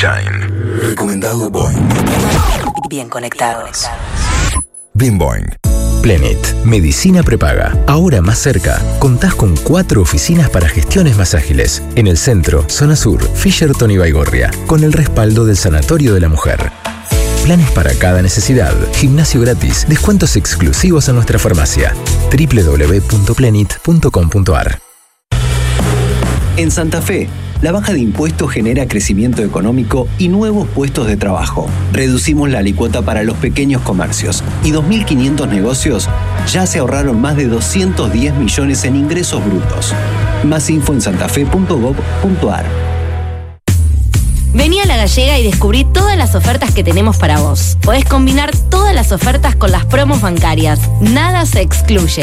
Shine. Recomendado Boeing. Bien conectados. Bien Boeing. Plenit, medicina prepaga. Ahora más cerca, contás con 4 oficinas para gestiones más ágiles. En el centro, zona sur, Fisherton y Baigorria, con el respaldo del Sanatorio de la Mujer. Planes para cada necesidad, gimnasio gratis, descuentos exclusivos en nuestra farmacia. www.plenit.com.ar. En Santa Fe, la baja de impuestos genera crecimiento económico y nuevos puestos de trabajo. Reducimos la alícuota para los pequeños comercios y 2.500 negocios ya se ahorraron más de 210 millones en ingresos brutos. Más info en santafe.gov.ar. Vení a La Gallega y descubrí todas las ofertas que tenemos para vos. Podés combinar todas las ofertas con las promos bancarias. Nada se excluye.